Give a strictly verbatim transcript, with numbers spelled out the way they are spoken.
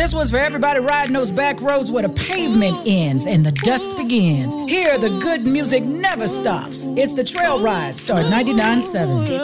This was for everybody riding those back roads where the pavement ends and the dust begins. Here, the good music never stops. It's the Trail Ride, start ninety-nine point seven.